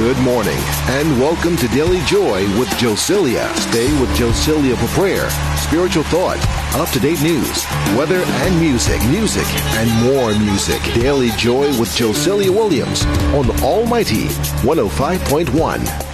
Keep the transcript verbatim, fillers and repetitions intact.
Good morning, and welcome to Daily Joy with Josilia. Stay with Josilia for prayer, spiritual thought, up-to-date news, weather, and music. Music and more music. Daily Joy with Josilia Williams on the Almighty one oh five point one.